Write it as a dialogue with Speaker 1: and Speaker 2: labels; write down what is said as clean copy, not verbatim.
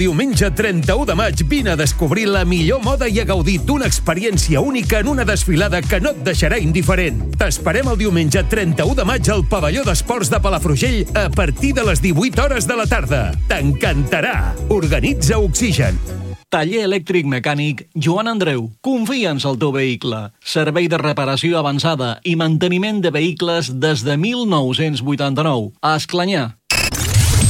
Speaker 1: Diumenge 31 de maig vine a descobrir la millor moda i a gaudir d'una experiència única en una desfilada que no et deixarà indiferent. T'esperem el diumenge 31 de maig al pavelló d'esports de Palafrugell a partir de les 18 hores de la tarda. T'encantarà! Organitza Oxigen.
Speaker 2: Taller elèctric mecànic Joan Andreu. Confia'ns al teu vehicle. Servei de reparació avançada i manteniment de vehicles des de 1989. A Esclanyà.